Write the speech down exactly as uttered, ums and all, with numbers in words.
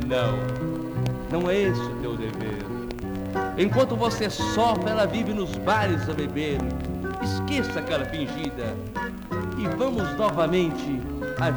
Não, não é esse o teu dever. Enquanto você sofre, ela vive nos bares a beber. Esqueça aquela fingida e vamos novamente